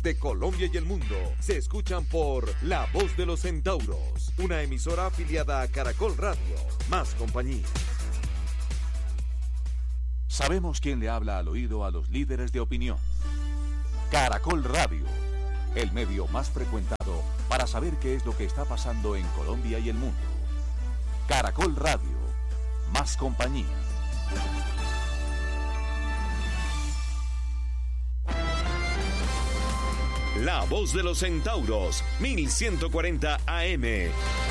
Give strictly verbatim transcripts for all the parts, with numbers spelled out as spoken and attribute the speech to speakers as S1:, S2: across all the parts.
S1: de Colombia y el mundo se escuchan por La Voz de los Centauros, una emisora afiliada a Caracol Radio. Más compañía.
S2: Sabemos quién le habla al oído a los líderes de opinión. Caracol Radio, el medio más frecuentado para saber qué es lo que está pasando en Colombia y el mundo. Caracol Radio, más compañía.
S1: La Voz de los Centauros, mil ciento cuarenta A M.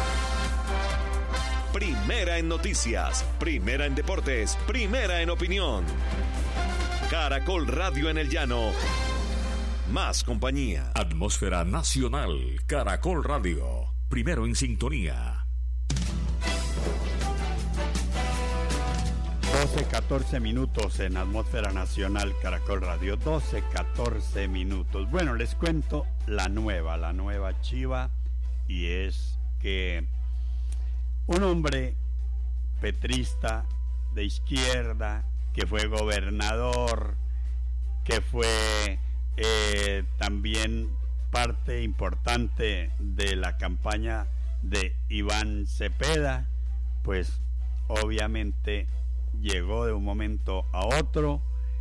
S1: Primera en noticias, primera en deportes, primera en opinión. Caracol Radio en el llano. Más compañía.
S3: Atmósfera nacional, Caracol Radio. Primero en sintonía.
S4: doce, catorce minutos en Atmósfera Nacional, Caracol Radio. doce, catorce minutos. Bueno, les cuento la nueva, la nueva chiva. Y es que un hombre petrista de izquierda, que fue gobernador, que fue eh, también parte importante de la campaña de Iván Cepeda, pues obviamente llegó de un momento a otro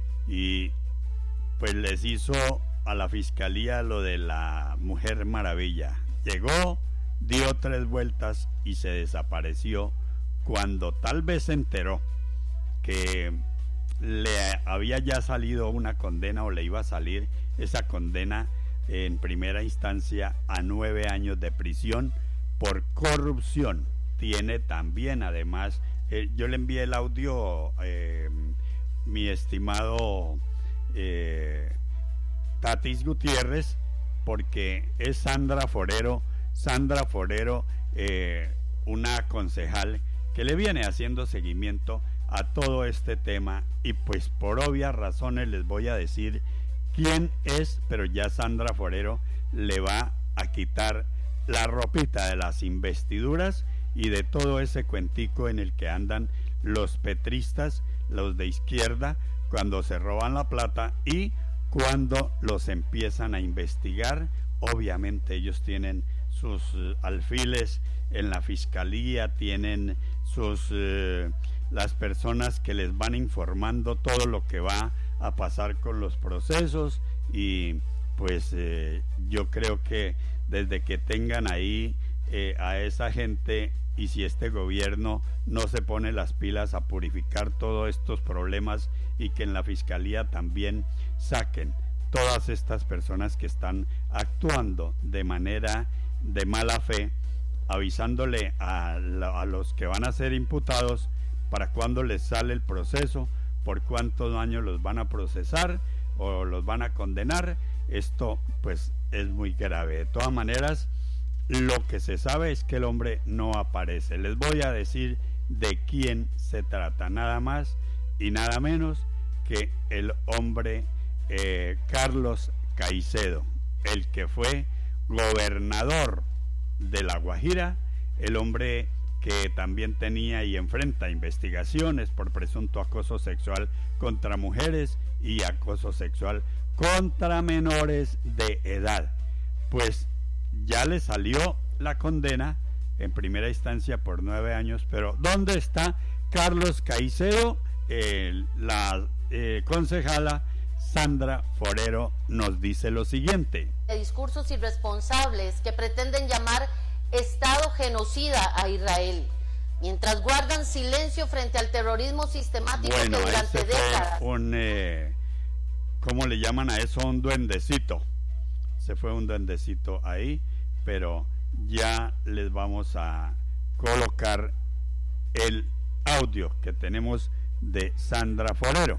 S4: y pues les hizo a la fiscalía lo de la Mujer Maravilla. Llegó, dio tres vueltas y se desapareció cuando tal vez se enteró que le había ya salido una condena o le iba a salir esa condena en primera instancia a nueve años de prisión por corrupción. Tiene también además, eh, yo le envié el audio, eh, mi estimado eh, Tatis Gutiérrez, porque es Sandra Forero, Sandra Forero, eh, una concejal que le viene haciendo seguimiento a todo este tema, y pues por obvias razones les voy a decir quién es, pero ya Sandra Forero le va a quitar la ropita de las investiduras y de todo ese cuentico en el que andan los petristas, los de izquierda, cuando se roban la plata y cuando los empiezan a investigar. Obviamente ellos tienen sus uh, alfiles en la fiscalía, tienen sus uh, las personas que les van informando todo lo que va a pasar con los procesos, y pues eh, yo creo que desde que tengan ahí eh, a esa gente, y si este gobierno no se pone las pilas a purificar todos estos problemas, y que en la fiscalía también saquen todas estas personas que están actuando de manera de mala fe, avisándole a, la, a los que van a ser imputados para cuándo les sale el proceso, por cuántos años los van a procesar o los van a condenar. Esto pues es muy grave. De todas maneras, lo que se sabe es que el hombre no aparece. Les voy a decir de quién se trata, nada más y nada menos que el hombre eh, Carlos Caicedo, el que fue gobernador de La Guajira, el hombre que también tenía y enfrenta investigaciones por presunto acoso sexual contra mujeres y acoso sexual contra menores de edad. Pues ya le salió la condena en primera instancia por nueve años, pero ¿dónde está Carlos Caicedo? Eh, la eh, concejala Sandra Forero nos dice lo siguiente.
S5: De discursos irresponsables que pretenden llamar Estado genocida a Israel, mientras guardan silencio frente al terrorismo sistemático
S4: bueno,
S5: que durante
S4: ese
S5: décadas...
S4: Fue un, eh, ¿cómo le llaman a eso? Un duendecito. Se fue un duendecito ahí, pero ya les vamos a colocar el audio que tenemos de Sandra Forero.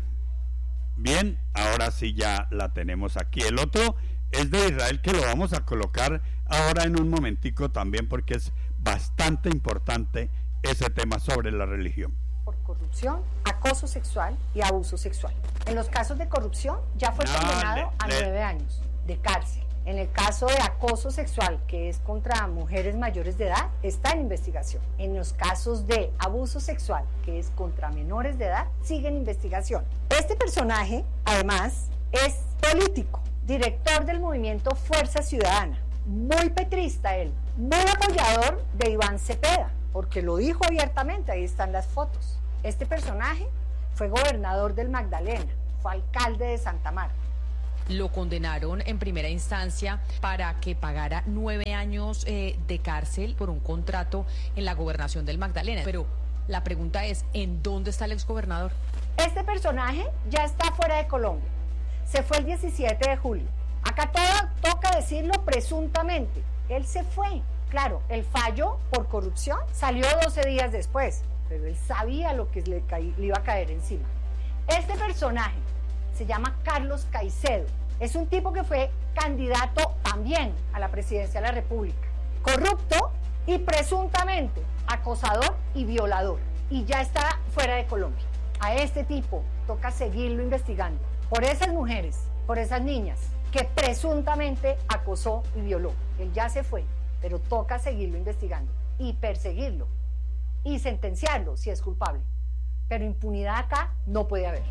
S4: Bien, ahora sí ya la tenemos aquí. El otro es de Israel, que lo vamos a colocar ahora en un momentico también, porque es bastante importante ese tema sobre la religión.
S6: Por corrupción, acoso sexual y abuso sexual. En los casos de corrupción ya fue
S4: No,
S6: condenado
S4: le-
S6: a
S4: le-
S6: nueve años de cárcel. En el caso de acoso sexual, que es contra mujeres mayores de edad, está en investigación. En los casos de abuso sexual, que es contra menores de edad, sigue en investigación. Este personaje, además, es político director del movimiento Fuerza Ciudadana, muy petrista él, muy apoyador de Iván Cepeda, porque lo dijo abiertamente, ahí están las fotos. Este personaje fue gobernador del Magdalena, fue alcalde de Santa Marta.
S7: Lo condenaron en primera instancia para que pagara nueve años eh, de cárcel por un contrato en la gobernación del Magdalena. Pero la pregunta es, ¿en dónde está el exgobernador?
S6: Este personaje ya está fuera de Colombia. Se fue el diecisiete de julio. Acá todo, toca decirlo presuntamente. Él se fue. Claro, el fallo por corrupción salió doce días después, pero él sabía lo que le, caí, le iba a caer encima. Este personaje se llama Carlos Caicedo. Es un tipo que fue candidato también a la presidencia de la República. Corrupto y presuntamente acosador y violador. Y ya está fuera de Colombia. A este tipo toca seguirlo investigando. Por esas mujeres, por esas niñas que presuntamente acosó y violó. Él ya se fue, pero toca seguirlo investigando y perseguirlo y sentenciarlo si es culpable. Pero impunidad acá no puede haber.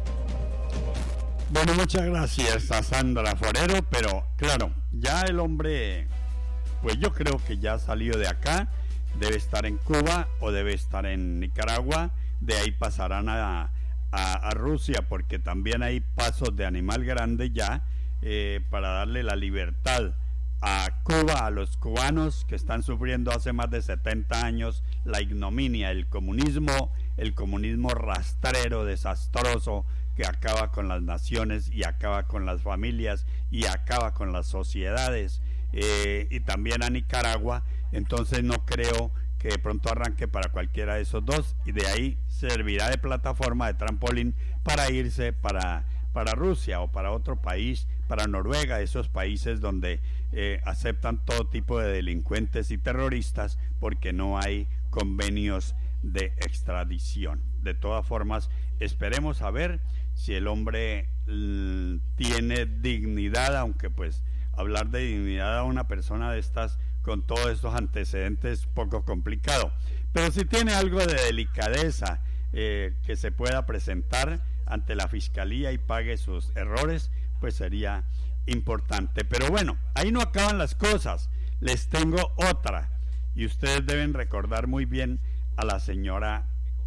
S4: Bueno, muchas gracias a Sandra Forero, pero claro, ya el hombre, pues yo creo que ya salió de acá, debe estar en Cuba o debe estar en Nicaragua, de ahí pasarán a, a, a Rusia, porque también hay pasos de animal grande ya eh, para darle la libertad a Cuba, a los cubanos que están sufriendo hace más de setenta años la ignominia, el comunismo, el comunismo rastrero, desastroso, que acaba con las naciones y acaba con las familias y acaba con las sociedades, eh, y también a Nicaragua. Entonces no creo que de pronto arranque para cualquiera de esos dos, y de ahí servirá de plataforma, de trampolín para irse para, para Rusia o para otro país, para Noruega, esos países donde eh, aceptan todo tipo de delincuentes y terroristas porque no hay convenios de extradición. De todas formas, esperemos a ver si el hombre l, tiene dignidad, aunque pues hablar de dignidad a una persona de estas con todos estos antecedentes es poco complicado, pero si tiene algo de delicadeza eh, que se pueda presentar ante la fiscalía y pague sus errores, pues sería importante. Pero bueno, ahí no acaban las cosas, les tengo otra, y ustedes deben recordar muy bien a la señora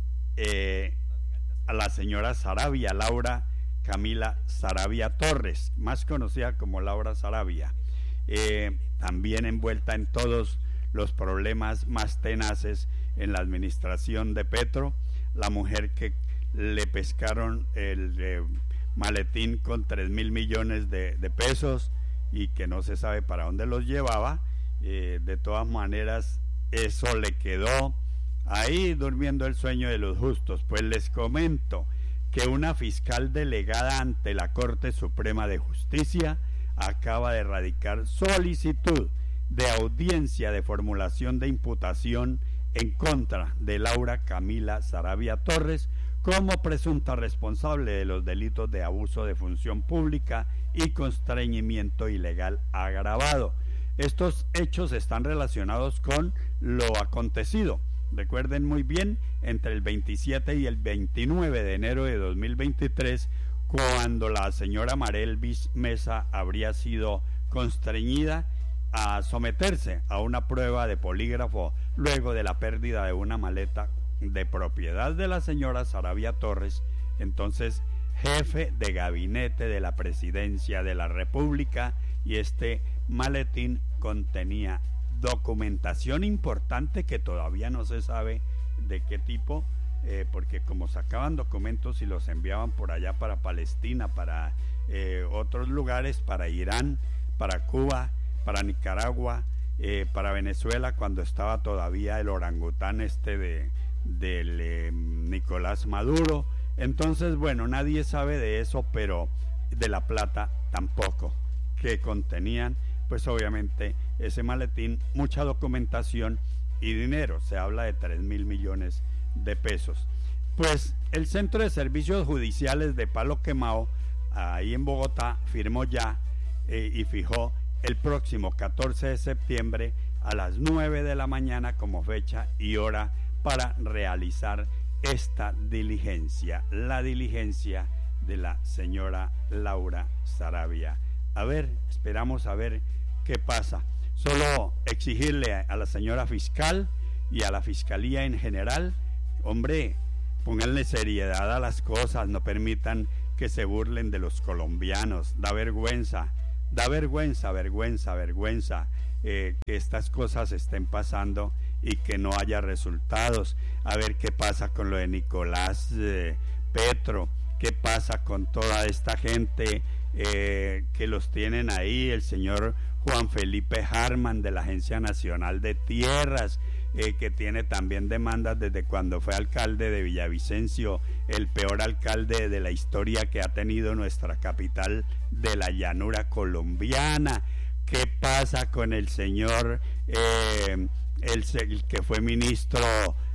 S4: eh, a la señora Saravia, Laura Camila Saravia Torres, más conocida como Laura Saravia, eh, también envuelta en todos los problemas más tenaces en la administración de Petro, la mujer que le pescaron el eh, maletín con tres mil millones de, de pesos y que no se sabe para dónde los llevaba. Eh, de todas maneras, eso le quedó ahí durmiendo el sueño de los justos. Pues les comento que una fiscal delegada ante la Corte Suprema de Justicia acaba de radicar solicitud de audiencia de formulación de imputación en contra de Laura Camila Saravia Torres como presunta responsable de los delitos de abuso de función pública y constreñimiento ilegal agravado. Estos hechos están relacionados con lo acontecido. Recuerden muy bien, entre el veintisiete y el veintinueve de enero de dos mil veintitrés, cuando la señora Marelvis Mesa habría sido constreñida a someterse a una prueba de polígrafo luego de la pérdida de una maleta de propiedad de la señora Saravia Torres, entonces jefe de gabinete de la presidencia de la República, y este maletín contenía documentación importante que todavía no se sabe de qué tipo, eh, porque como sacaban documentos y los enviaban por allá para Palestina, para eh, otros lugares, para Irán, para Cuba, para Nicaragua, eh, para Venezuela, cuando estaba todavía el orangután este de del eh, Nicolás Maduro. Entonces, bueno, nadie sabe de eso, pero de la plata tampoco, que contenían pues obviamente ese maletín, mucha documentación y dinero. Se habla de tres mil millones de pesos. Pues el Centro de Servicios Judiciales de Palo Quemado, ahí en Bogotá, firmó ya eh, y fijó el próximo catorce de septiembre a las nueve de la mañana como fecha y hora para realizar esta diligencia, la diligencia de la señora Laura Saravia a ver, esperamos a ver qué pasa. Solo exigirle a la señora fiscal y a la fiscalía en general, hombre, pónganle seriedad a las cosas, no permitan que se burlen de los colombianos, da vergüenza, da vergüenza, vergüenza, vergüenza eh, que estas cosas estén pasando y que no haya resultados. A ver qué pasa con lo de Nicolás eh, Petro, qué pasa con toda esta gente eh, que los tienen ahí, el señor Juan Felipe Harman de la Agencia Nacional de Tierras, eh, que tiene también demandas desde cuando fue alcalde de Villavicencio, el peor alcalde de la historia que ha tenido nuestra capital de la llanura colombiana. ¿Qué pasa con el señor eh, el, el que fue ministro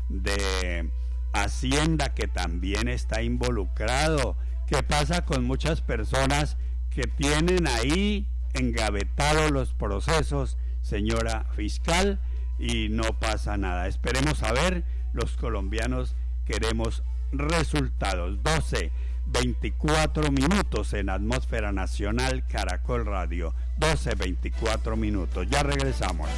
S4: de Hacienda, que también está involucrado? ¿Qué pasa con muchas personas que tienen ahí engavetados los procesos, señora fiscal, y no pasa nada? Esperemos a ver, los colombianos queremos resultados. Doce veinticuatro minutos en Atmósfera Nacional, Caracol Radio. Doce veinticuatro minutos, ya regresamos.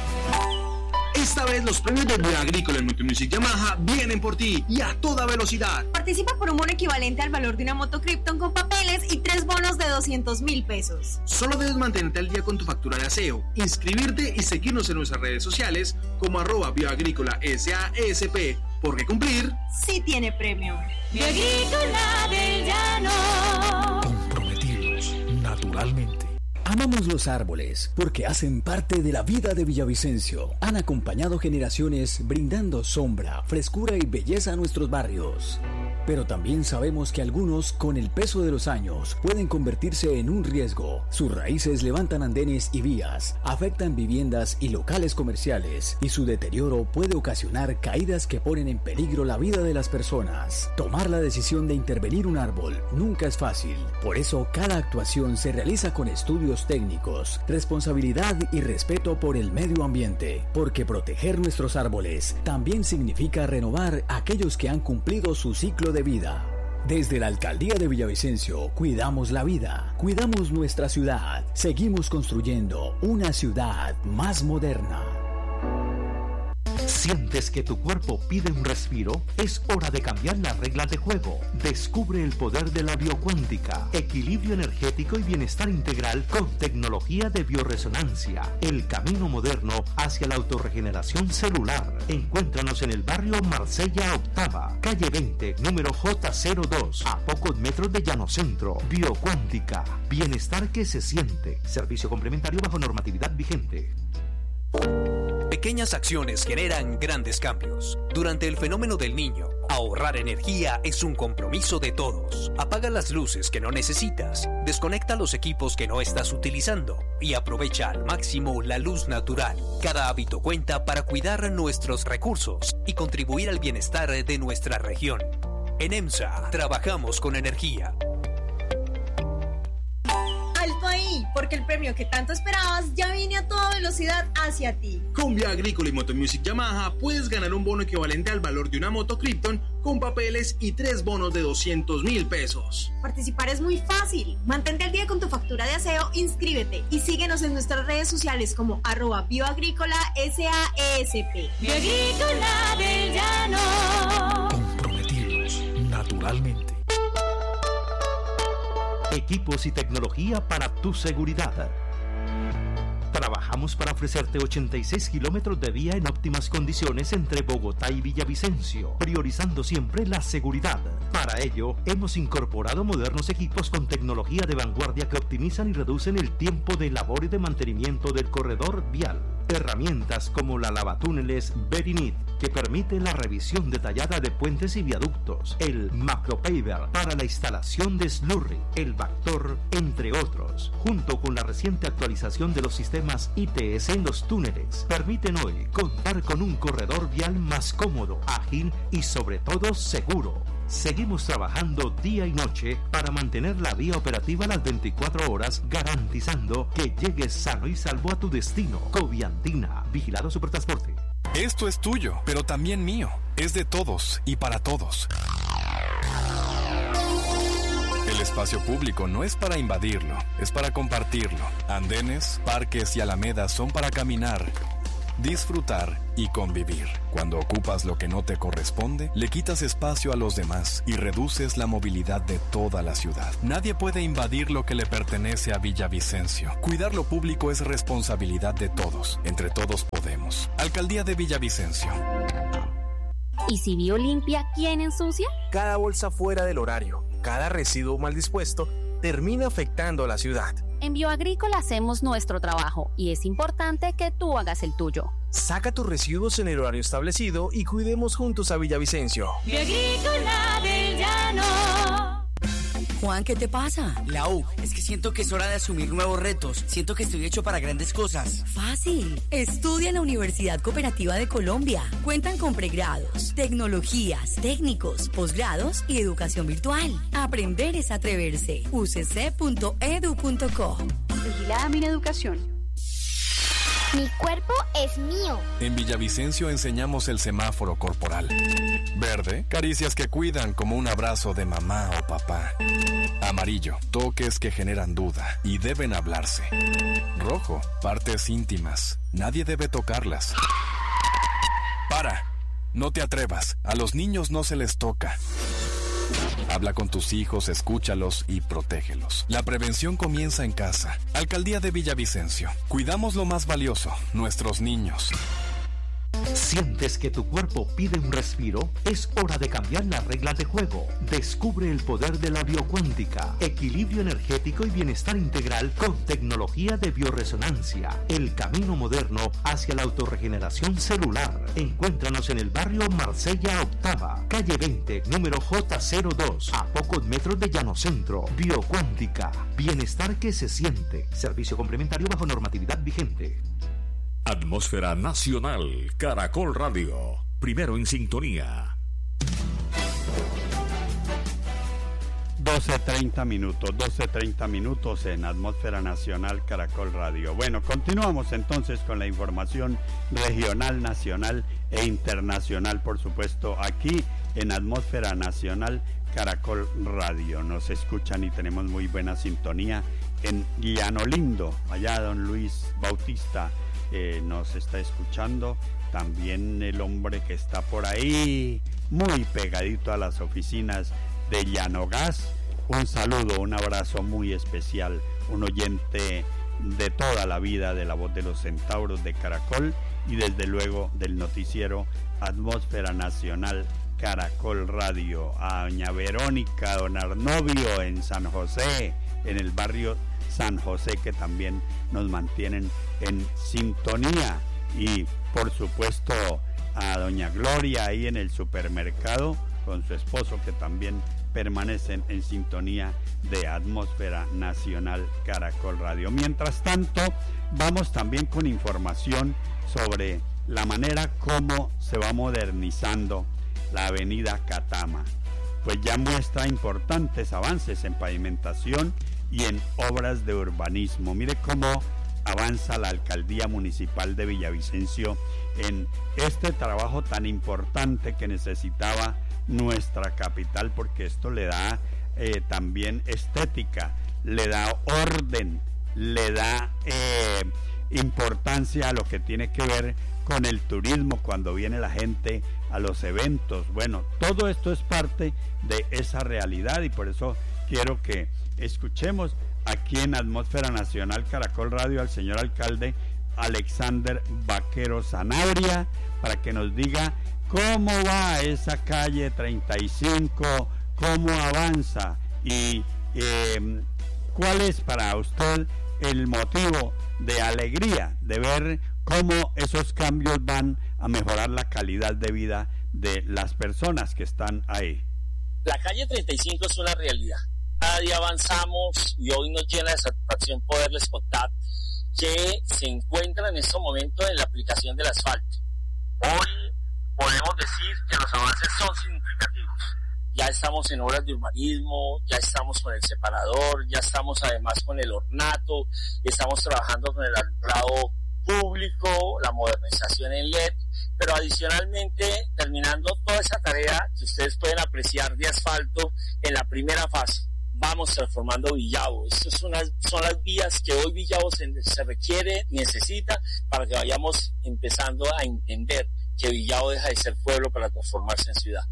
S8: Esta vez los premios de Bioagrícola en Motomusic Yamaha vienen por ti y a toda velocidad.
S9: Participa por un bono equivalente al valor de una moto Krypton con papeles y tres bonos de doscientos mil pesos.
S8: Solo debes mantenerte al día con tu factura de aseo, inscribirte y seguirnos en nuestras redes sociales como arroba Bioagrícola S A S P, porque cumplir
S9: sí tiene premio.
S10: Bioagrícola del Llano.
S3: Comprometidos naturalmente.
S11: Amamos los árboles porque hacen parte de la vida de Villavicencio. Han acompañado generaciones brindando sombra, frescura y belleza a nuestros barrios. Pero también sabemos que algunos, con el peso de los años, pueden convertirse en un riesgo. Sus raíces levantan andenes y vías, afectan viviendas y locales comerciales, y su deterioro puede ocasionar caídas que ponen en peligro la vida de las personas. Tomar la decisión de intervenir un árbol nunca es fácil. Por eso, cada actuación se realiza con estudios técnicos, responsabilidad y respeto por el medio ambiente, porque proteger nuestros árboles también significa renovar aquellos que han cumplido su ciclo de vida. Desde la Alcaldía de Villavicencio, cuidamos la vida, cuidamos nuestra ciudad, seguimos construyendo una ciudad más moderna.
S12: ¿Sientes que tu cuerpo pide un respiro? Es hora de cambiar las reglas de juego. Descubre el poder de la biocuántica, equilibrio energético y bienestar integral con tecnología de bioresonancia. El camino moderno hacia la autorregeneración celular. Encuéntranos en el barrio Marsella Octava, calle veinte, número J cero dos, a pocos metros de Llano Centro. Biocuántica, bienestar que se siente. Servicio complementario bajo normatividad vigente.
S13: Pequeñas acciones generan grandes cambios. Durante el fenómeno del Niño, ahorrar energía es un compromiso de todos. Apaga las luces que no necesitas, desconecta los equipos que no estás utilizando y aprovecha al máximo la luz natural. Cada hábito cuenta para cuidar nuestros recursos y contribuir al bienestar de nuestra región. En EMSA, trabajamos con energía.
S9: Alto ahí, porque el premio que tanto esperabas ya viene a toda velocidad hacia ti.
S8: Con Bioagrícola y Motomusic Yamaha puedes ganar un bono equivalente al valor de una moto Krypton con papeles y tres bonos de doscientos mil pesos.
S9: Participar es muy fácil. Mantente al día con tu factura de aseo, inscríbete y síguenos en nuestras redes sociales como arroba Bioagrícola S A S P.
S10: Bioagrícola del Llano.
S3: Comprometidos naturalmente.
S12: Equipos y tecnología para tu seguridad. Trabajamos para ofrecerte ochenta y seis kilómetros de vía en óptimas condiciones entre Bogotá y Villavicencio, priorizando siempre la seguridad. Para ello, hemos incorporado modernos equipos con tecnología de vanguardia que optimizan y reducen el tiempo de labor y de mantenimiento del corredor vial. Herramientas como la lavatúneles Verinit, que permite la revisión detallada de puentes y viaductos, el Macropaver para la instalación de slurry, el Bactor, entre otros, junto con la reciente actualización de los sistemas I T S en los túneles, permiten hoy contar con un corredor vial más cómodo, ágil y sobre todo seguro. Seguimos trabajando día y noche para mantener la vía operativa a las veinticuatro horas, garantizando que llegues sano y salvo a tu destino. Coviandina, Vigilado Supertransporte.
S14: Esto es tuyo, pero también mío. Es de todos y para todos. El El espacio público no es para invadirlo, es para compartirlo. Andenes, parques y alamedas son para caminar, disfrutar y convivir. Cuando ocupas lo que no te corresponde, le quitas espacio a los demás y reduces la movilidad de toda la ciudad. Nadie puede invadir lo que le pertenece a Villavicencio. Cuidar lo público es responsabilidad de todos. Entre todos podemos. Alcaldía de Villavicencio.
S15: ¿Y si Biolimpia, quién ensucia?
S16: Cada bolsa fuera del horario, cada residuo mal dispuesto, termina afectando a la ciudad.
S15: En Bioagrícola hacemos nuestro trabajo y es importante que tú hagas el tuyo.
S16: Saca tus residuos en el horario establecido y cuidemos juntos a Villavicencio.
S10: Bioagrícola del Llano.
S17: Juan, ¿qué te pasa? Lau, es que siento que es hora de asumir nuevos retos. Siento que estoy hecho para grandes cosas.
S18: Fácil. Estudia en la Universidad Cooperativa de Colombia. Cuentan con pregrados, tecnologías, técnicos, posgrados y educación virtual. Aprender es atreverse. u c c punto e d u punto co.
S19: Vigilada Mineducación.
S20: Mi cuerpo es mío.
S14: En Villavicencio enseñamos el semáforo corporal. Verde, caricias que cuidan como un abrazo de mamá o papá. Amarillo, toques que generan duda y deben hablarse. Rojo, partes íntimas. Nadie debe tocarlas. Para, no te atrevas. A los niños no se les toca. Habla con tus hijos, escúchalos y protégelos. La prevención comienza en casa. Alcaldía de Villavicencio. Cuidamos lo más valioso, nuestros niños.
S12: ¿Sientes que tu cuerpo pide un respiro? Es hora de cambiar las reglas de juego. Descubre el poder de la biocuántica, equilibrio energético y bienestar integral con tecnología de bioresonancia. El camino moderno hacia la autorregeneración celular. Encuéntranos en el barrio Marsella Octava, calle veinte, número J cero dos, a pocos metros de Llano Centro. Biocuántica, bienestar que se siente. Servicio complementario bajo normatividad vigente.
S3: Atmósfera Nacional, Caracol Radio, primero en sintonía.
S4: doce treinta minutos, doce treinta minutos en Atmósfera Nacional, Caracol Radio. Bueno, continuamos entonces con la información regional, nacional e internacional, por supuesto, aquí en Atmósfera Nacional, Caracol Radio. Nos escuchan y tenemos muy buena sintonía en Llano Lindo, allá don Luis Bautista. Eh, nos está escuchando, también el hombre que está por ahí, muy pegadito a las oficinas de Llanogás. Un saludo, un abrazo muy especial, un oyente de toda la vida de La Voz de los Centauros de Caracol y desde luego del noticiero Atmósfera Nacional Caracol Radio. A doña Verónica, don Arnovio en San José, en el barrio San José, que también nos mantienen en sintonía, y por supuesto a doña Gloria ahí en el supermercado con su esposo, que también permanecen en sintonía de Atmósfera Nacional Caracol Radio. Mientras tanto, vamos también con información sobre la manera como se va modernizando la avenida Catama, pues ya muestra importantes avances en pavimentación y en obras de urbanismo. Mire cómo avanza la Alcaldía Municipal de Villavicencio en este trabajo tan importante que necesitaba nuestra capital, porque esto le da eh, también estética, le da orden, le da eh, importancia a lo que tiene que ver con el turismo cuando viene la gente a los eventos. Bueno, todo esto es parte de esa realidad, y por eso quiero que escuchemos aquí en Atmósfera Nacional Caracol Radio al señor alcalde Alexander Vaquero Zanabria, para que nos diga cómo va esa calle treinta y cinco, cómo avanza y eh, cuál es para usted el motivo de alegría de ver cómo esos cambios van a mejorar la calidad de vida de las personas que están ahí.
S21: La calle treinta y cinco es una realidad. Cada día avanzamos y hoy nos llena de satisfacción poderles contar que se encuentra en estos momentos en la aplicación del asfalto. Hoy podemos decir que los avances son significativos. Ya estamos en obras de urbanismo, ya estamos con el separador, ya estamos además con el ornato, estamos trabajando con el alumbrado público, la modernización en L E D, pero adicionalmente terminando toda esa tarea que ustedes pueden apreciar de asfalto en la primera fase. vamos transformando Villavo. Estas son las, son las vías que hoy Villavo se, se requiere, necesita, para que vayamos empezando a entender que Villavo deja de ser pueblo para transformarse en ciudad.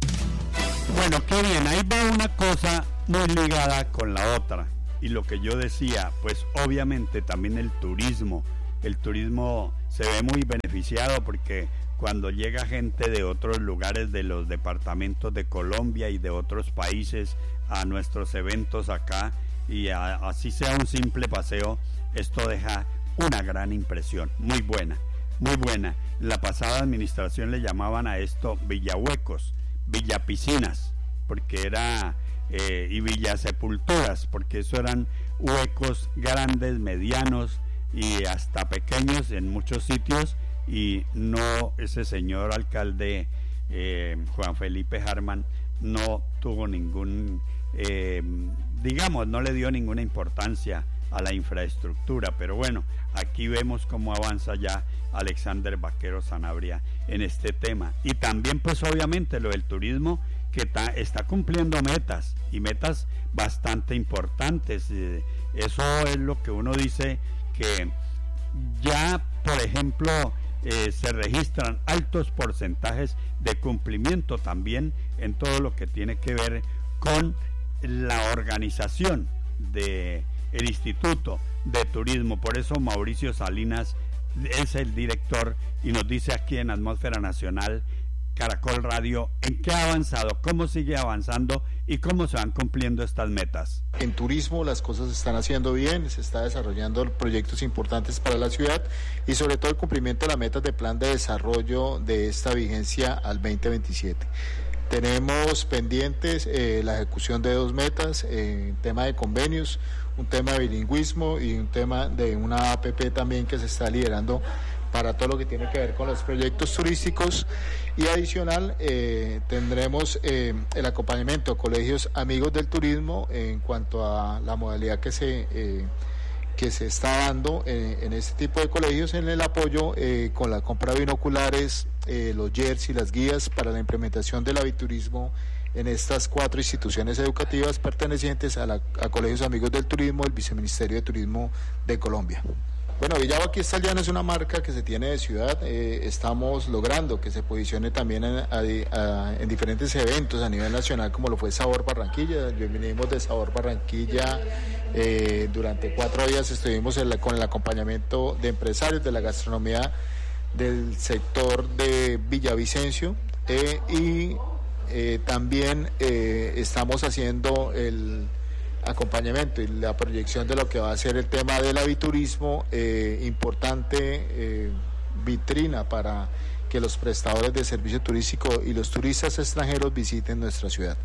S4: Bueno, qué bien, ahí va una cosa muy ligada con la otra. Y lo que yo decía, pues obviamente también el turismo. El turismo se ve muy beneficiado porque cuando llega gente de otros lugares de los departamentos de Colombia y de otros países a nuestros eventos acá, y a, así sea un simple paseo, esto deja una gran impresión, muy buena, muy buena. La pasada administración le llamaban a esto villahuecos, villapiscinas, porque era, eh, y villasepulturas, porque eso eran huecos grandes, medianos y hasta pequeños en muchos sitios, y no, ese señor alcalde eh, Juan Felipe Harman no tuvo ningún, eh, digamos, no le dio ninguna importancia a la infraestructura, pero bueno, aquí vemos cómo avanza ya Alexander Vaquero Sanabria en este tema. Y también pues obviamente lo del turismo, que ta, está cumpliendo metas, y metas bastante importantes. Eh, eso es lo que uno dice, que ya, por ejemplo, eh, se registran altos porcentajes de cumplimiento también en todo lo que tiene que ver con la organización de el Instituto de Turismo. Por eso Mauricio Salinas es el director y nos dice aquí en Atmósfera Nacional Caracol Radio en qué ha avanzado, cómo sigue avanzando y cómo se van cumpliendo estas metas.
S2: En turismo las cosas se están haciendo bien, se está desarrollando proyectos importantes para la ciudad y sobre todo el cumplimiento de las metas de plan de desarrollo de esta vigencia al veinte veintisiete. Tenemos pendientes eh, la ejecución de dos metas, eh, tema de convenios, un tema de bilingüismo y un tema de una A P P también que se está liderando para todo lo que tiene que ver con los proyectos turísticos, y adicional eh, tendremos eh, el acompañamiento de colegios amigos del turismo en cuanto a la modalidad que se eh, que se está dando eh, en este tipo de colegios, en el apoyo eh, con la compra de binoculares, eh, los jerseys, las guías para la implementación del aviturismo en estas cuatro instituciones educativas pertenecientes a, la, a Colegios Amigos del Turismo, el Viceministerio de Turismo de Colombia. Bueno, Villavo aquí está el llano es una marca que se tiene de ciudad, eh, estamos logrando que se posicione también en, a, a, en diferentes eventos a nivel nacional, como lo fue Sabor Barranquilla. Venimos de Sabor Barranquilla, eh, durante cuatro días estuvimos en la, con el acompañamiento de empresarios de la gastronomía del sector de Villavicencio, eh, y eh, también eh, estamos haciendo el acompañamiento y la proyección de lo que va a ser el tema del aviturismo, eh, importante eh, vitrina para que los prestadores de servicio turístico y los turistas extranjeros visiten nuestra ciudad.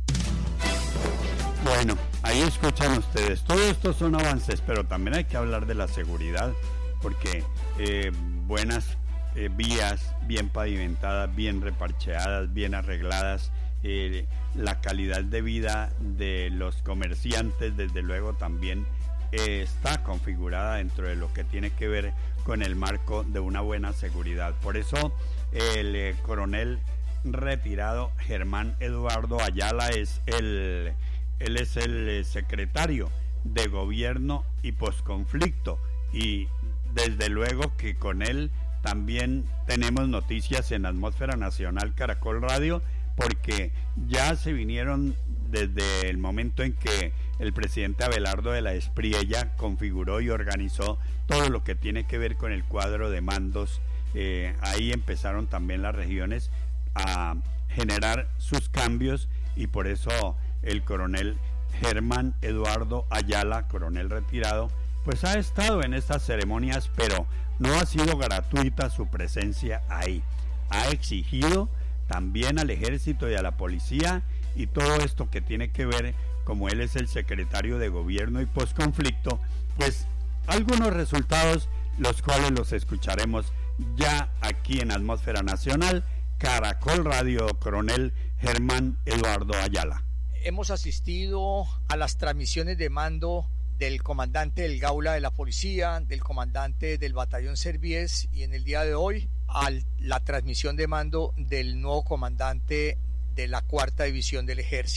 S4: Bueno, ahí escuchan ustedes, todo esto son avances, pero también hay que hablar de la seguridad, porque eh, buenas eh, vías, bien pavimentadas, bien reparcheadas, bien arregladas, Eh, la calidad de vida de los comerciantes desde luego también eh, está configurada dentro de lo que tiene que ver con el marco de una buena seguridad. Por eso el eh, coronel retirado Germán Eduardo Ayala es el él es el eh, secretario de gobierno y posconflicto, y desde luego que con él también tenemos noticias en Atmósfera Nacional Caracol Radio, porque ya se vinieron desde el momento en que el presidente Abelardo de la Espriella configuró y organizó todo lo que tiene que ver con el cuadro de mandos. Eh, ahí empezaron también las regiones a generar sus cambios, y por eso el coronel Germán Eduardo Ayala, coronel retirado, pues ha estado en estas ceremonias, pero no ha sido gratuita su presencia ahí. Ha exigido también al ejército y a la policía, y todo esto que tiene que ver, como él es el secretario de gobierno y posconflicto, pues algunos resultados, los cuales los escucharemos ya aquí en Atmósfera Nacional Caracol Radio. Coronel Germán Eduardo Ayala.
S22: Hemos asistido a las transmisiones de mando del comandante del Gaula de la Policía, del comandante del Batallón Servies, y en el día de hoy a la transmisión de mando del nuevo comandante de la Cuarta División del Ejército.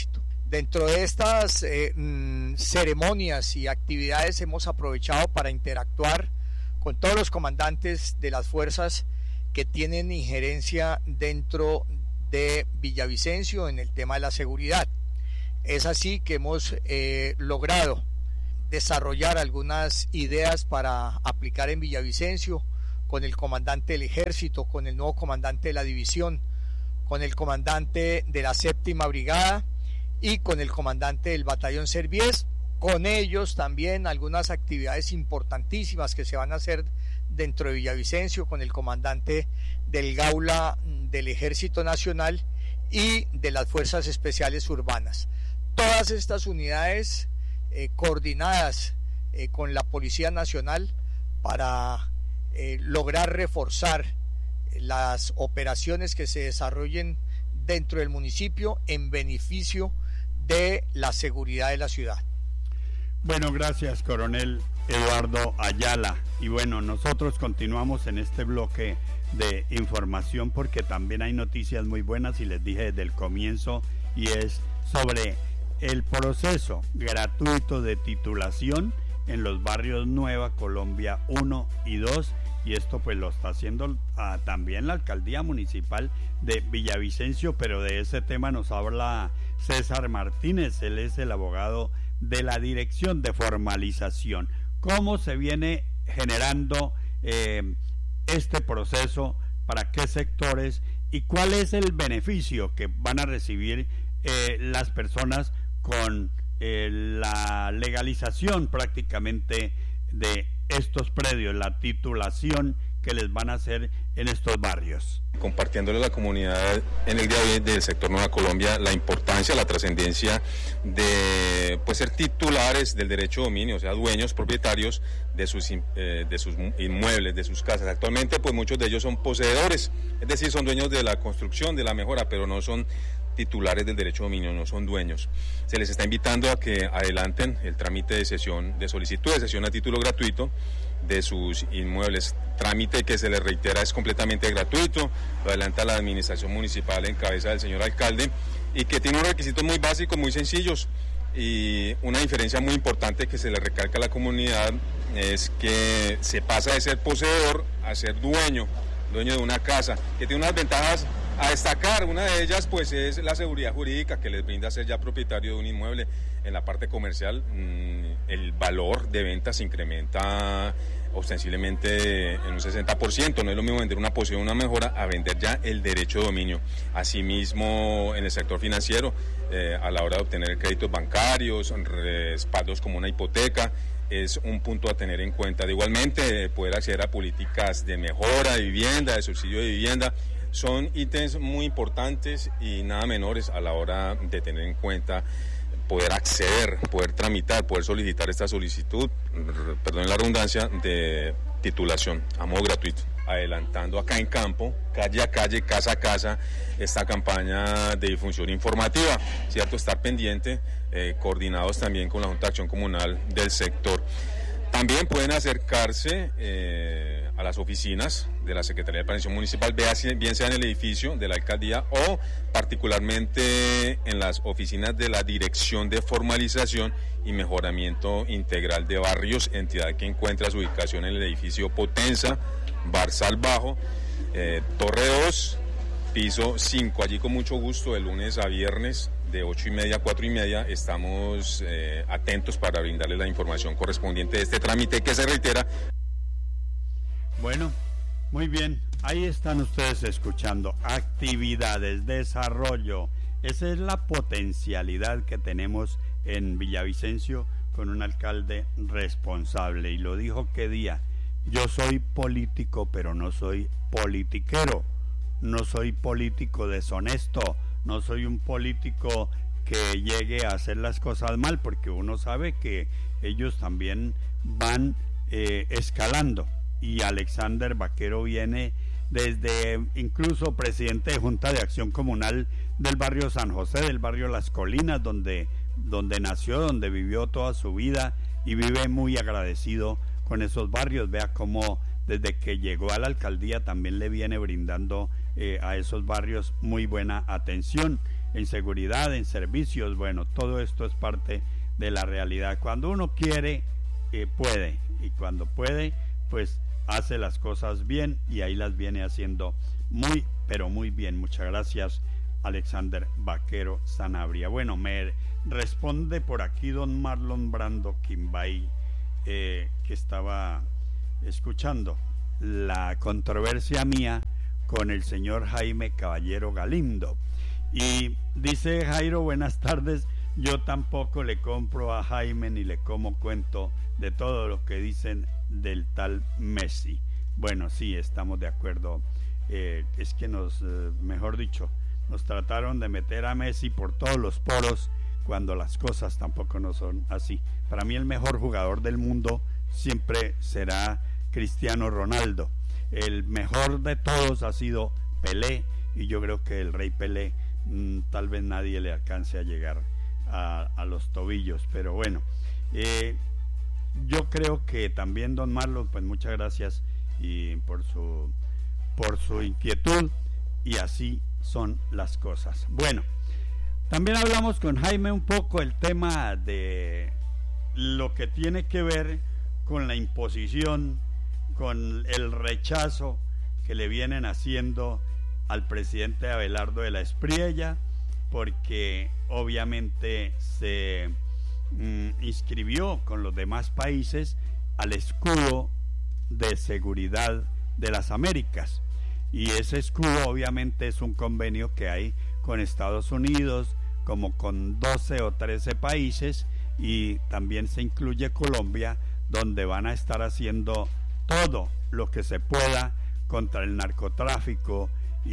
S22: Dentro de estas eh, mm, ceremonias y actividades hemos aprovechado para interactuar con todos los comandantes de las fuerzas que tienen injerencia dentro de Villavicencio en el tema de la seguridad. Es así que hemos eh, logrado desarrollar algunas ideas para aplicar en Villavicencio con el comandante del ejército, con el nuevo comandante de la división, con el comandante de la séptima brigada y con el comandante del batallón Serviés. Con ellos también algunas actividades importantísimas que se van a hacer dentro de Villavicencio, con el comandante del Gaula del Ejército Nacional y de las Fuerzas Especiales Urbanas. Todas estas unidades eh, coordinadas eh, con la Policía Nacional para eh, lograr reforzar las operaciones que se desarrollen dentro del municipio en beneficio de la seguridad de la ciudad.
S4: Bueno, gracias, coronel Eduardo Ayala. Y bueno, nosotros continuamos en este bloque de información porque también hay noticias muy buenas y les dije desde el comienzo, y es sobre el proceso gratuito de titulación en los barrios Nueva Colombia uno y dos, y esto pues lo está haciendo ah, también la alcaldía municipal de Villavicencio, pero de ese tema nos habla César Martínez. Él es el abogado de la Dirección de Formalización. ¿Cómo se viene generando eh, este proceso? ¿Para qué sectores? ¿Y cuál es el beneficio que van a recibir eh, las personas con eh, la legalización prácticamente de estos predios, la titulación que les van a hacer en estos barrios?
S1: Compartiéndole a la comunidad en el día de hoy del sector Nueva Colombia la importancia, la trascendencia de pues ser titulares del derecho de dominio, o sea, dueños, propietarios de sus, eh, de sus inmuebles, de sus casas. Actualmente pues muchos de ellos son poseedores, es decir, son dueños de la construcción, de la mejora, pero no son titulares del derecho de dominio, no son dueños. Se les está invitando a que adelanten el trámite de cesión, de solicitud de cesión a título gratuito de sus inmuebles, trámite que se les reitera es completamente gratuito, lo adelanta la administración municipal en cabeza del señor alcalde, y que tiene unos requisitos muy básicos, muy sencillos, y una diferencia muy importante que se le recalca a la comunidad es que se pasa de ser poseedor a ser dueño, dueño de una casa, que tiene unas ventajas a destacar. Una de ellas pues es la seguridad jurídica que les brinda ser ya propietario de un inmueble. En la parte comercial mmm, el valor de venta se incrementa ostensiblemente en un sesenta por ciento, no es lo mismo vender una posesión, una mejora, a vender ya el derecho de dominio. Asimismo, en el sector financiero, eh, a la hora de obtener créditos bancarios, respaldos como una hipoteca, es un punto a tener en cuenta. De igualmente, poder acceder a políticas de mejora de vivienda, de subsidio de vivienda, son ítems muy importantes y nada menores a la hora de tener en cuenta poder acceder, poder tramitar, poder solicitar esta solicitud, perdón la redundancia, de titulación a modo gratuito. Adelantando acá en campo, calle a calle, casa a casa, esta campaña de difusión informativa, ¿cierto? Estar pendiente, eh, coordinados también con la Junta de Acción Comunal del sector. También pueden acercarse eh, a las oficinas de la Secretaría de Planificación Municipal, bien sea en el edificio de la alcaldía o particularmente en las oficinas de la Dirección de Formalización y Mejoramiento Integral de Barrios, entidad que encuentra su ubicación en el edificio Potenza, Barzal Bajo, eh, Torre dos, piso cinco. Allí con mucho gusto de lunes a viernes de ocho y media a cuatro y media estamos eh, atentos para brindarles la información correspondiente de este trámite que se reitera.
S4: Bueno, muy bien, ahí están ustedes escuchando actividades, desarrollo. Esa es la potencialidad que tenemos en Villavicencio con un alcalde responsable, y lo dijo qué día: yo soy político pero no soy politiquero, no soy político deshonesto, no soy un político que llegue a hacer las cosas mal, porque uno sabe que ellos también van eh, escalando. Y Alexander Vaquero viene desde incluso presidente de Junta de Acción Comunal del barrio San José, del barrio Las Colinas, donde, donde nació, donde vivió toda su vida, y vive muy agradecido con esos barrios. Vea cómo desde que llegó a la alcaldía también le viene brindando eh, a esos barrios muy buena atención. en seguridad, en servicios. Bueno, todo esto es parte de la realidad. Cuando uno quiere, eh, puede, y cuando puede, pues hace las cosas bien, y ahí las viene haciendo muy, pero muy bien. Muchas gracias, Alexander Vaquero Sanabria. Bueno, me responde por aquí don Marlon Brando Quimbay, eh, que estaba escuchando la controversia mía con el señor Jaime Caballero Galindo, y dice Jairo: buenas tardes, yo tampoco le compro a Jaime ni le como cuento de todo lo que dicen del tal Messi. Bueno, sí, estamos de acuerdo. Eh, es que nos, eh, mejor dicho, nos trataron de meter a Messi por todos los poros, cuando las cosas tampoco no son así. Para mí el mejor jugador del mundo siempre será Cristiano Ronaldo. El mejor de todos ha sido Pelé, y yo creo que el rey Pelé mmm, tal vez nadie le alcance a llegar a, a los tobillos, pero bueno, eh, yo creo que también don Marlon, pues muchas gracias y por su por su inquietud, y así son las cosas. Bueno, también hablamos con Jaime un poco el tema de lo que tiene que ver con la imposición, con el rechazo que le vienen haciendo al presidente Abelardo de la Espriella, porque obviamente se mm, inscribió con los demás países al escudo de seguridad de las Américas, y ese escudo obviamente es un convenio que hay con Estados Unidos, como con doce o trece países, y también se incluye Colombia, donde van a estar haciendo todo lo que se pueda contra el narcotráfico,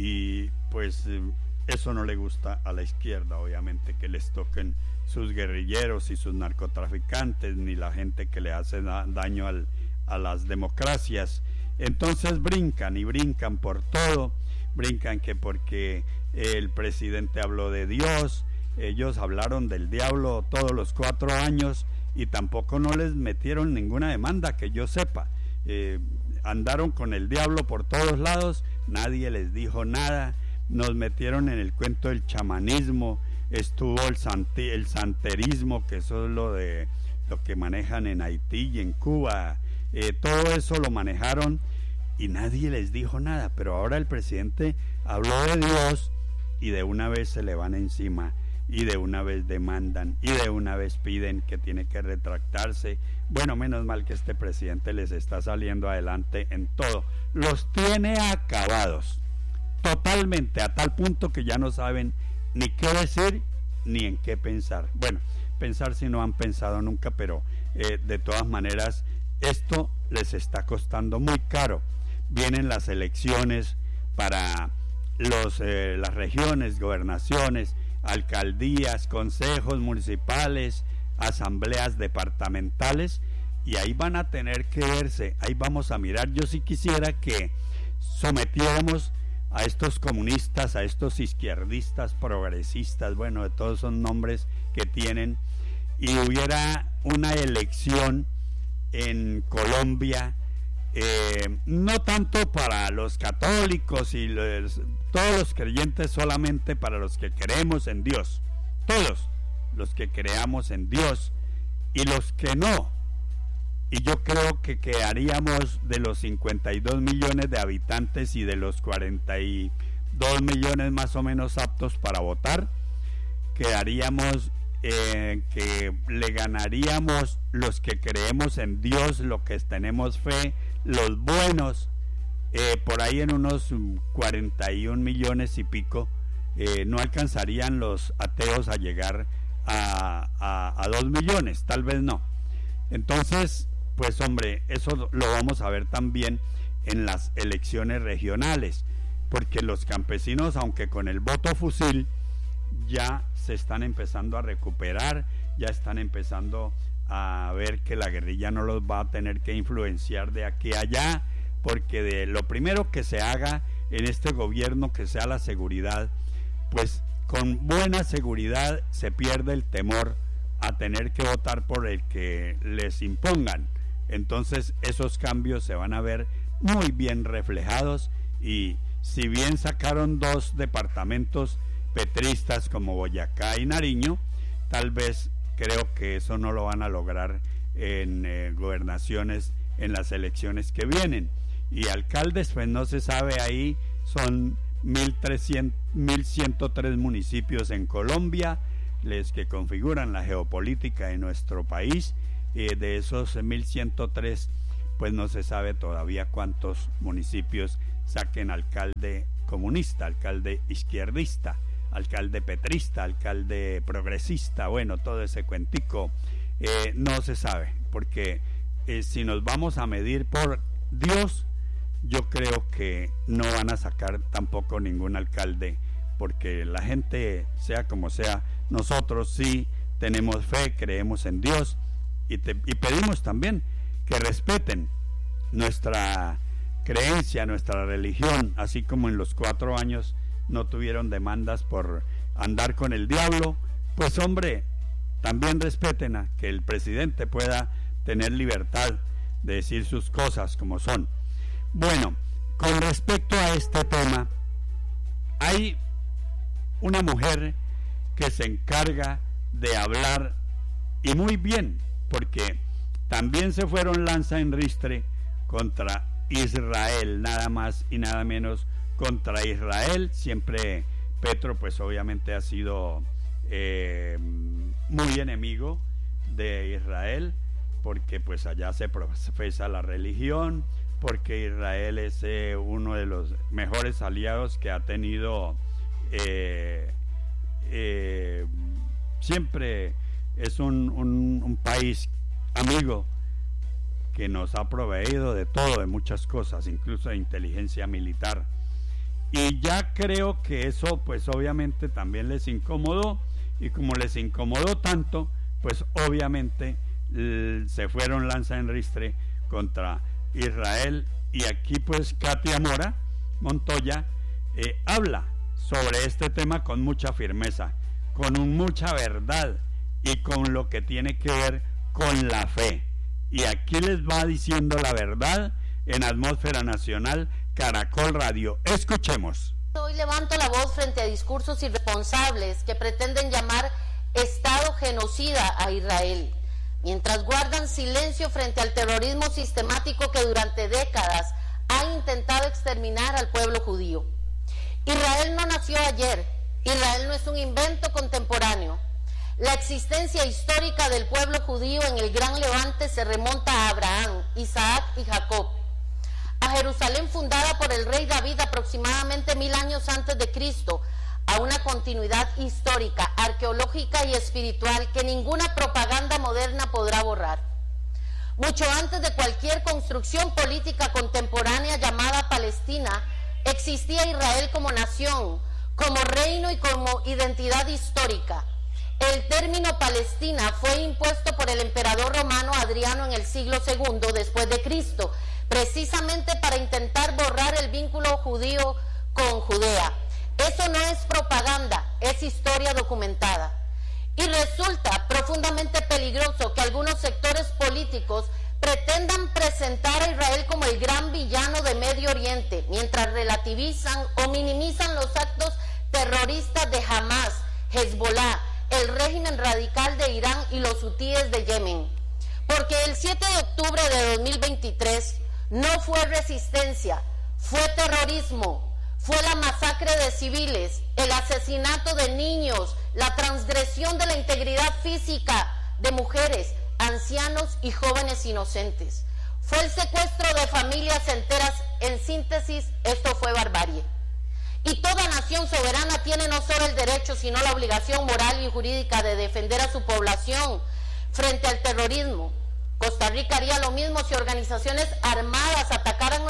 S4: y pues eso no le gusta a la izquierda, obviamente, que les toquen sus guerrilleros y sus narcotraficantes, ni la gente que le hace da- daño al, a las democracias. Entonces brincan y brincan por todo, brincan que porque el presidente habló de Dios, ellos hablaron del diablo todos los cuatro años y tampoco no les metieron ninguna demanda que yo sepa. Eh, andaron con el diablo por todos lados, nadie les dijo nada, nos metieron en el cuento del chamanismo, estuvo el, santi, el santerismo, que eso es lo de lo que manejan en Haití y en Cuba, eh, todo eso lo manejaron y nadie les dijo nada, pero ahora el presidente habló de Dios y de una vez se le van encima, y de una vez demandan, y de una vez piden que tiene que retractarse. Bueno, menos mal que este presidente les está saliendo adelante en todo, los tiene acabados totalmente, a tal punto que ya no saben ni qué decir ni en qué pensar. Bueno, pensar si no han pensado nunca, pero eh, de todas maneras esto les está costando muy caro. Vienen las elecciones para los, eh, las regiones, gobernaciones, alcaldías, consejos municipales, asambleas departamentales, y ahí van a tener que verse, ahí vamos a mirar. Yo sí quisiera que sometiéramos a estos comunistas, a estos izquierdistas, progresistas, bueno, de todos esos nombres que tienen, y hubiera una elección en Colombia, eh, no tanto para los católicos y los, todos los creyentes, solamente para los que creemos en Dios, todos los que creamos en Dios, y los que no. Y yo creo que quedaríamos de los cincuenta y dos millones de habitantes y de los cuarenta y dos millones más o menos aptos para votar, quedaríamos eh, que le ganaríamos los que creemos en Dios, los que tenemos fe, los buenos, eh, por ahí en unos cuarenta y un millones y pico, eh, no alcanzarían los ateos a llegar a, a, a dos millones, tal vez no. Entonces, pues hombre, eso lo vamos a ver también en las elecciones regionales, porque los campesinos, aunque con el voto fusil, ya se están empezando a recuperar, ya están empezando a ver que la guerrilla no los va a tener que influenciar de aquí a allá, porque de lo primero que se haga en este gobierno, que sea la seguridad, pues con buena seguridad se pierde el temor a tener que votar por el que les impongan. Entonces esos cambios se van a ver muy bien reflejados, y si bien sacaron dos departamentos petristas como Boyacá y Nariño, tal vez creo que eso no lo van a lograr en eh, gobernaciones en las elecciones que vienen. Y alcaldes, pues no se sabe, ahí son mil ciento tres municipios en Colombia, les que configuran la geopolítica de nuestro país, y de esos mil ciento tres, pues no se sabe todavía cuántos municipios saquen alcalde comunista, alcalde izquierdista, alcalde petrista, alcalde progresista, bueno, todo ese cuentico eh, no se sabe, porque eh, si nos vamos a medir por Dios, yo creo que no van a sacar tampoco ningún alcalde, porque la gente, sea como sea, nosotros sí tenemos fe, creemos en Dios, y, te, y pedimos también que respeten nuestra creencia, nuestra religión, así como en los cuatro años no tuvieron demandas por andar con el diablo, pues hombre, también respeten a que el presidente pueda tener libertad de decir sus cosas como son. Bueno, con respecto a este tema, hay una mujer que se encarga de hablar, y muy bien, porque también se fueron lanza en ristre contra Israel, nada más y nada menos contra Israel. Siempre Petro pues obviamente ha sido eh, muy enemigo de Israel, porque pues allá se profesa la religión, porque Israel es eh, uno de los mejores aliados que ha tenido, eh, eh, siempre es un, un, un país amigo que nos ha proveído de todo, de muchas cosas, incluso de inteligencia militar. Y ya creo que eso pues obviamente también les incomodó, y como les incomodó tanto, pues obviamente l- se fueron lanza en ristre contra Israel. Y aquí pues Katia Mora Montoya eh, habla sobre este tema con mucha firmeza, con un, mucha verdad, y con lo que tiene que ver con la fe. Y aquí les va diciendo la verdad en Atmósfera Nacional, Caracol Radio. Escuchemos.
S5: Hoy levanto la voz frente a discursos irresponsables que pretenden llamar Estado genocida a Israel, mientras guardan silencio frente al terrorismo sistemático que durante décadas ha intentado exterminar al pueblo judío. Israel no nació ayer, Israel no es un invento contemporáneo. La existencia histórica del pueblo judío en el Gran Levante se remonta a Abraham, Isaac y Jacob, a Jerusalén fundada por el rey David aproximadamente mil años antes de Cristo, a una continuidad histórica, arqueológica y espiritual que ninguna propaganda moderna podrá borrar. Mucho antes de cualquier construcción política contemporánea llamada Palestina, existía Israel como nación, como reino y como identidad histórica. El término Palestina fue impuesto por el emperador romano Adriano en el siglo segundo después de Cristo, precisamente para intentar borrar el vínculo judío con Judea. Eso no es propaganda, es historia documentada. Y resulta profundamente peligroso que algunos sectores políticos pretendan presentar a Israel como el gran villano de Medio Oriente, mientras relativizan o minimizan los actos terroristas de Hamas, Hezbollah, el régimen radical de Irán y los hutíes de Yemen. Porque el siete de octubre de dos mil veintitrés no fue resistencia, fue terrorismo, fue la masacre de civiles, el asesinato de niños, la transgresión de la integridad física de mujeres, ancianos y jóvenes inocentes. Fue el secuestro de familias enteras. En síntesis, esto fue barbarie. Y toda nación soberana tiene no solo el derecho, sino la obligación moral y jurídica de defender a su población frente al terrorismo. Costa Rica haría lo mismo si organizaciones armadas atacaran